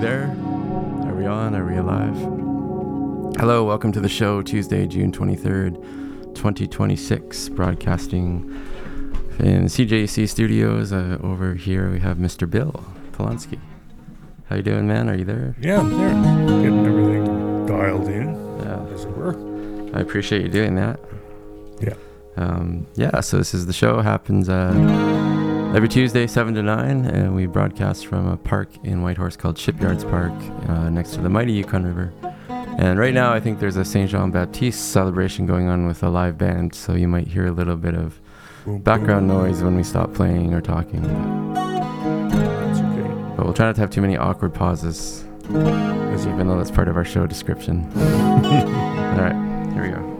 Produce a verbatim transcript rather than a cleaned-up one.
there? Are we on? Are we alive? Hello, welcome to the show, Tuesday, June twenty-third, twenty twenty-six, broadcasting in C J C Studios. Uh, over here we have Mister Bill Polonsky. How you doing, man? Are you there? Yeah, I'm there. Getting everything dialed in, Yeah. as it were. I appreciate you doing that. Yeah. Um, yeah, so this is the show. Happens uh, every Tuesday, seven to nine, and we broadcast from a park in Whitehorse called Shipyards Park, uh, next to the mighty Yukon River. And right now, I think there's a Saint Jean Baptiste celebration going on with a live band, so you might hear a little bit of Boom, background boom. noise when we stop playing or talking. That's okay. But we'll try not to have too many awkward pauses, Is it? even though that's part of our show description. All right, here we go.